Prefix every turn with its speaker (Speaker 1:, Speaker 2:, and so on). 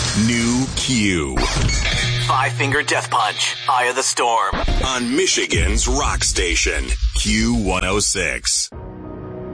Speaker 1: New Q.
Speaker 2: Five Finger Death Punch, Eye of the Storm.
Speaker 1: On Michigan's rock station, Q106.